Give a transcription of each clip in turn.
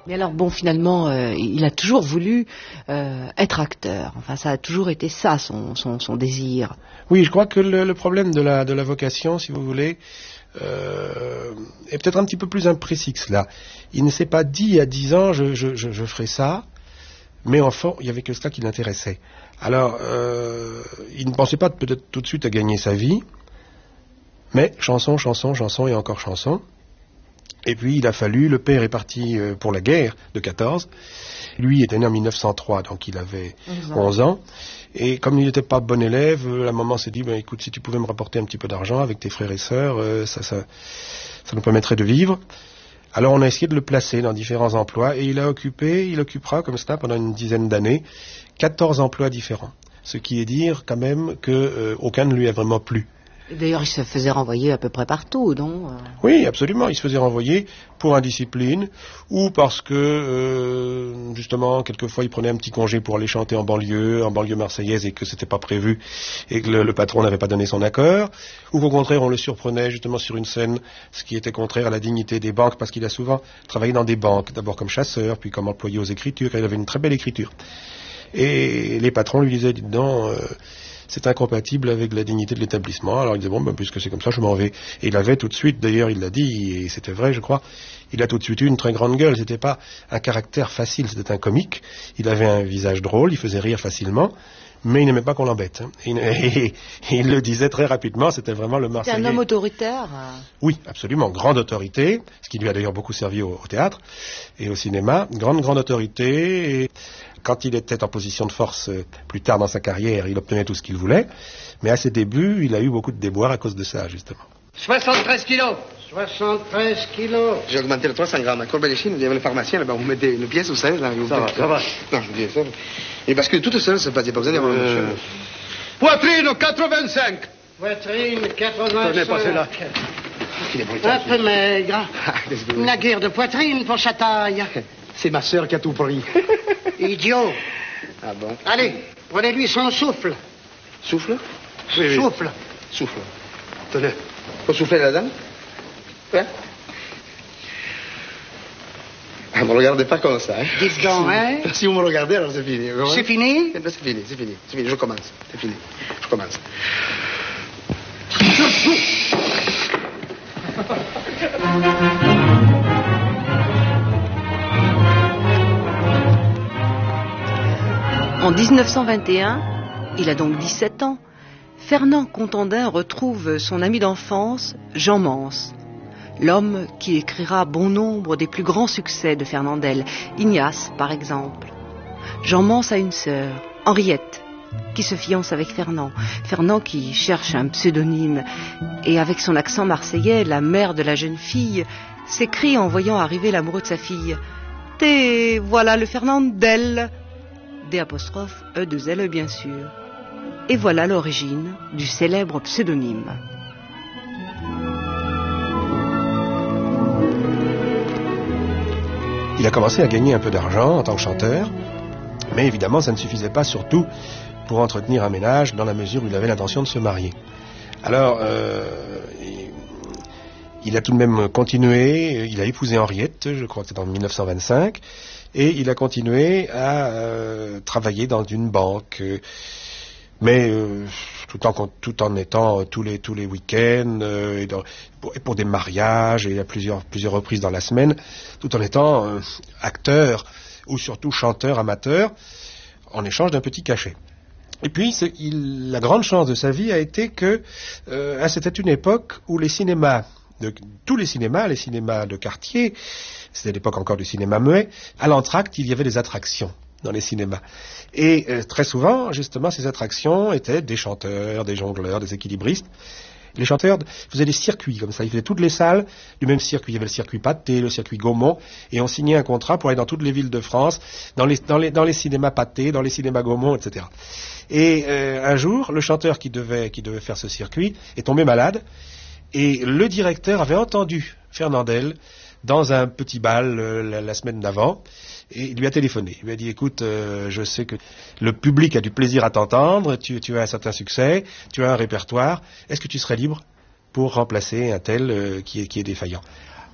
Mais alors bon, finalement, il a toujours voulu être acteur. Enfin, ça a toujours été ça, son désir. Oui, je crois que le problème de la vocation, si vous voulez, est peut-être un petit peu plus imprécis que cela. Il ne s'est pas dit à 10 ans, je ferai ça, mais enfant, il n'y avait que cela qui l'intéressait. Alors, il ne pensait pas peut-être tout de suite à gagner sa vie, mais chanson et encore chanson. Et puis il a fallu, le père est parti pour la guerre de 14, lui était né en 1903, donc il avait 11 ans, et comme il n'était pas bon élève, la maman s'est dit, écoute, si tu pouvais me rapporter un petit peu d'argent avec tes frères et sœurs, ça nous permettrait de vivre. Alors on a essayé de le placer dans différents emplois, et il occupera comme ça pendant une dizaine d'années, 14 emplois différents, ce qui est dire quand même que aucun ne lui a vraiment plu. D'ailleurs, il se faisait renvoyer à peu près partout, non? Oui, absolument. Il se faisait renvoyer pour indiscipline ou parce que, justement, quelquefois, il prenait un petit congé pour aller chanter en banlieue marseillaise et que c'était pas prévu et que le patron n'avait pas donné son accord. Ou qu'au contraire, on le surprenait justement sur une scène, ce qui était contraire à la dignité des banques parce qu'il a souvent travaillé dans des banques, d'abord comme chasseur, puis comme employé aux écritures. Il avait une très belle écriture. Et les patrons lui disaient, dites donc, c'est incompatible avec la dignité de l'établissement. Alors il disait, puisque c'est comme ça, je m'en vais. Et il avait tout de suite, d'ailleurs il l'a dit, et c'était vrai je crois, il a tout de suite eu une très grande gueule. C'était pas un caractère facile, c'était un comique. Il avait un visage drôle, il faisait rire facilement, mais il n'aimait pas qu'on l'embête. Et il le disait très rapidement, c'était vraiment le Marseillais. C'est un homme autoritaire. Oui, absolument, grande autorité, ce qui lui a d'ailleurs beaucoup servi au théâtre et au cinéma. Grande autorité, et quand il était en position de force plus tard dans sa carrière, il obtenait tout ce qu'il voulait, mais à ses débuts, il a eu beaucoup de déboires à cause de ça, justement. 73 kilos. 73 kilos. J'ai augmenté le 300 grammes. À Corbelechine, il y avait le pharmacien, là-bas, vous mettez une pièce ou 16, là. Ça va. Non, je vous dis ça. Et parce que toute seule, c'est pas besoin d'avoir Poitrine, 85. Poitrine, 85. Tenez, passez là. Un peu maigre. Une guerre de poitrine pour sa taille. C'est ma sœur qui a tout pris. Idiot. Ah bon? Allez, prenez-lui son souffle. Souffle? Oui. Souffle. Tenez. Faut souffler là-dedans? Ouais. Ne me regardez pas comme ça, hein? Dites donc, hein? Si vous me regardez, alors c'est fini. C'est fini? C'est fini. Je commence. C'est fini. Je commence. En 1921, il a donc 17 ans, Fernand Contandin retrouve son ami d'enfance, Jean Mans, l'homme qui écrira bon nombre des plus grands succès de Fernandel, Ignace par exemple. Jean Mans a une sœur, Henriette, qui se fiance avec Fernand. Fernand qui cherche un pseudonyme, et avec son accent marseillais, la mère de la jeune fille s'écrie en voyant arriver l'amoureux de sa fille. « Té, voilà le Fernandel !» D', E2L bien sûr. Et voilà l'origine du célèbre pseudonyme. Il a commencé à gagner un peu d'argent en tant que chanteur, mais évidemment ça ne suffisait pas, surtout pour entretenir un ménage dans la mesure où il avait l'intention de se marier. Alors, il a tout de même continué, il a épousé Henriette, je crois que c'est en 1925, et il a continué à travailler dans une banque, mais tout en étant tous les week-ends, pour des mariages, et à plusieurs reprises dans la semaine, tout en étant acteur, ou surtout chanteur amateur, en échange d'un petit cachet. Et puis, la grande chance de sa vie a été que c'était une époque où tous les cinémas de quartier, c'était l'époque encore du cinéma muet, à l'entracte, il y avait des attractions dans les cinémas. Et très souvent, justement, ces attractions étaient des chanteurs, des jongleurs, des équilibristes. Les chanteurs faisaient des circuits comme ça, ils faisaient toutes les salles du même circuit. Il y avait le circuit Pathé, le circuit Gaumont, et on signait un contrat pour aller dans toutes les villes de France, dans les cinémas Pathé, dans les cinémas Gaumont, etc. Et un jour, le chanteur qui devait faire ce circuit est tombé malade, et le directeur avait entendu Fernandel dans un petit bal la semaine d'avant, et il lui a téléphoné. Il lui a dit, écoute, je sais que le public a du plaisir à t'entendre, tu as un certain succès, tu as un répertoire, est-ce que tu serais libre pour remplacer un tel qui est défaillant?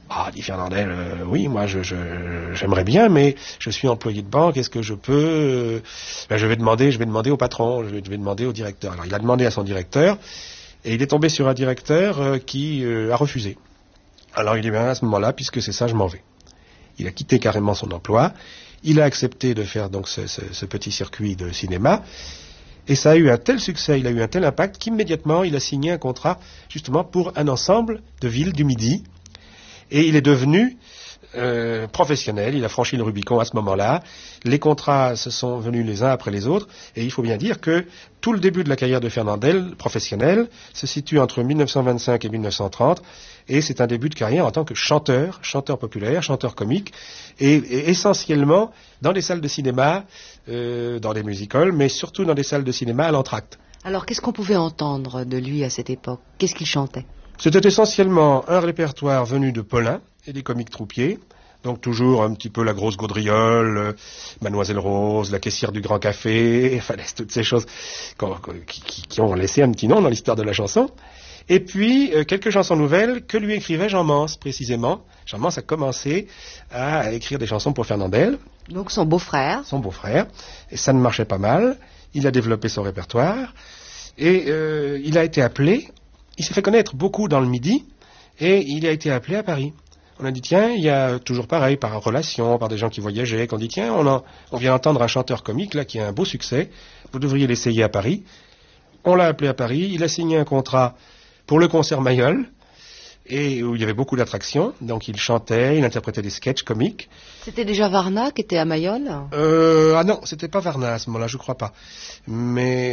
Ah, dit Fernandel, oui, moi j'aimerais bien, mais je suis employé de banque, est-ce que je peux je vais demander au patron, je vais demander au directeur. Alors il a demandé à son directeur, et il est tombé sur un directeur qui a refusé. Alors il dit, bien à ce moment-là, puisque c'est ça, je m'en vais. Il a quitté carrément son emploi, il a accepté de faire donc ce petit circuit de cinéma, et ça a eu un tel succès, il a eu un tel impact qu'immédiatement il a signé un contrat justement pour un ensemble de villes du Midi. Et il est devenu professionnel, il a franchi le Rubicon à ce moment-là. Les contrats se sont venus les uns après les autres. Et il faut bien dire que tout le début de la carrière de Fernandel, professionnel, se situe entre 1925 et 1930. Et c'est un début de carrière en tant que chanteur populaire, chanteur comique. Et essentiellement dans des salles de cinéma, dans des music-halls, mais surtout dans des salles de cinéma à l'entracte. Alors, qu'est-ce qu'on pouvait entendre de lui à cette époque? Qu'est-ce qu'il chantait? C'était essentiellement un répertoire venu de Paulin et des comiques troupiers. Donc toujours un petit peu la grosse gaudriole, Mademoiselle Rose, la caissière du Grand Café, enfin toutes ces choses qui ont laissé un petit nom dans l'histoire de la chanson. Et puis quelques chansons nouvelles que lui écrivait Jean Mans précisément. Jean Mans a commencé à écrire des chansons pour Fernandel. Donc son beau-frère. Son beau-frère. Et ça ne marchait pas mal. Il a développé son répertoire. Et il a été appelé... Il s'est fait connaître beaucoup dans le Midi, et il a été appelé à Paris. On a dit, tiens, il y a toujours pareil, par relation, par des gens qui voyageaient, qu'on dit, tiens, on vient entendre un chanteur comique, là, qui a un beau succès, vous devriez l'essayer à Paris. On l'a appelé à Paris, il a signé un contrat pour le concert Mayol, et où il y avait beaucoup d'attractions, donc il chantait, il interprétait des sketchs comiques. C'était déjà Varna qui était à Mayol? Ah non, c'était pas Varna à ce moment-là, je crois pas. Mais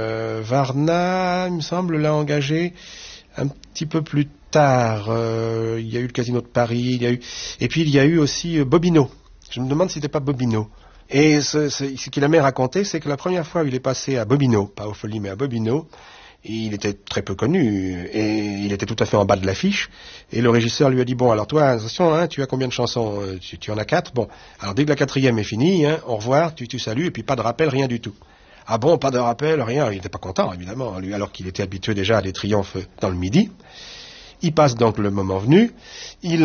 Varna, il me semble, l'a engagé un petit peu plus tard. Il y a eu le Casino de Paris, et puis il y a eu aussi Bobino. Je me demande si c'était pas Bobino. Et ce qu'il a même raconté, c'est que la première fois où il est passé à Bobino, pas aux Folies, mais à Bobino, il était très peu connu, et il était tout à fait en bas de l'affiche, et le régisseur lui a dit, bon, alors toi, attention, hein, tu as combien de chansons? Tu en as 4? Bon, alors dès que la 4e est finie, hein, au revoir, tu salues, et puis pas de rappel, rien du tout. Ah bon, pas de rappel, rien, il n'était pas content, évidemment, lui, alors qu'il était habitué déjà à des triomphes dans le Midi. Il passe donc le moment venu, il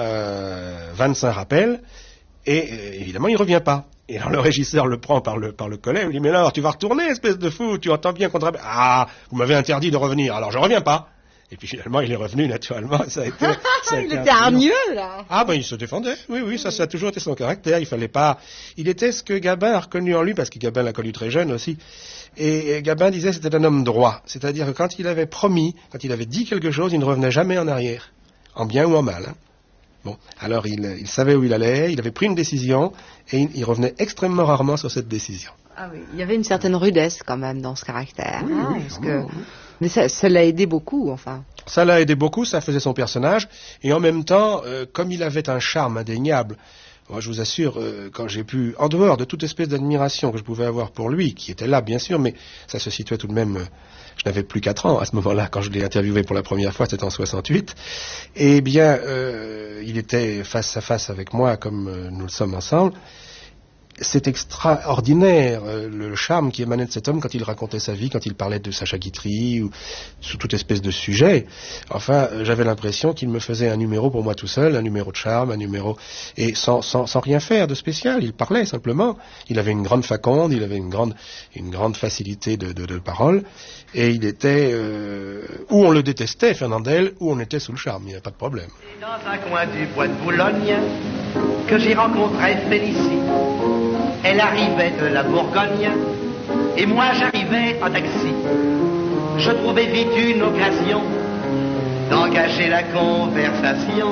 a 25 rappels, et évidemment, il revient pas. Et alors le régisseur le prend par le collet, il lui dit, mais alors tu vas retourner, espèce de fou, tu entends bien qu'on te rappelle. Ah, vous m'avez interdit de revenir, alors je reviens pas. Et puis finalement il est revenu naturellement, ça a été il était hargneux là. Ah ben il se défendait, oui, ça a toujours été son caractère, il fallait pas... Il était ce que Gabin a reconnu en lui, parce que Gabin l'a connu très jeune aussi, et Gabin disait que c'était un homme droit, c'est-à-dire que quand il avait promis, quand il avait dit quelque chose, il ne revenait jamais en arrière, en bien ou en mal, hein. Bon, alors il savait où il allait, il avait pris une décision, et il revenait extrêmement rarement sur cette décision. Ah oui, il y avait une certaine rudesse quand même dans ce caractère. Oui, hein, oui, parce que... Mais ça l'a aidé beaucoup, enfin. Ça l'a aidé beaucoup, ça faisait son personnage, et en même temps, comme il avait un charme indéniable, moi je vous assure, quand j'ai pu, en dehors de toute espèce d'admiration que je pouvais avoir pour lui, qui était là bien sûr, mais ça se situait tout de même... Je n'avais plus 4 ans à ce moment-là, quand je l'ai interviewé pour la première fois, c'était en 68. Eh bien, il était face à face avec moi, comme nous le sommes ensemble. C'est extraordinaire, le charme qui émanait de cet homme quand il racontait sa vie, quand il parlait de Sacha Guitry, ou sous toute espèce de sujet. Enfin, j'avais l'impression qu'il me faisait un numéro pour moi tout seul, un numéro de charme, un numéro... Et sans rien faire de spécial, il parlait simplement. Il avait une grande faconde, il avait une grande facilité de parole, et il était... où on le détestait, Fernandel, où on était sous le charme, il n'y a pas de problème. Dans un coin du bois de Boulogne, que j'ai rencontré Félicie. Elle arrivait de la Bourgogne, et moi j'arrivais en taxi. Je trouvais vite une occasion d'engager la conversation.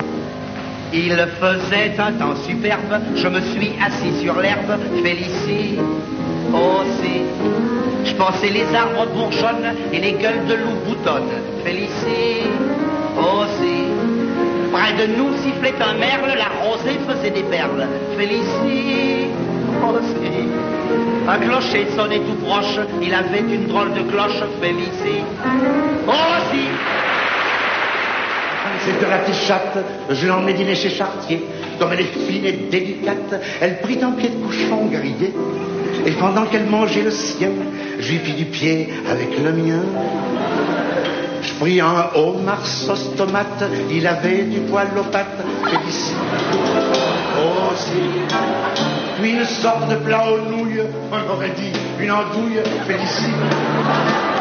Il faisait un temps superbe, je me suis assis sur l'herbe. Félicie aussi, je pensais les arbres bourgeonnent et les gueules de loup boutonnent. Félicie aussi, près de nous sifflait un merle, la rosée faisait des perles. Félicie aussi, un clocher sonnait tout proche, il avait une drôle de cloche. Félicie aussi. C'était la petite chatte, je l'emmenai dîner chez Chartier. Comme elle est fine et délicate, elle prit un pied de cochon grillé. Et pendant qu'elle mangeait le sien, je lui fis du pied avec le mien. Je pris un homard sauce tomate, il avait du poil aux pattes, Félicie. Aussi. Puis une sorte de plat aux nouilles, on aurait dit une andouille, Félicie.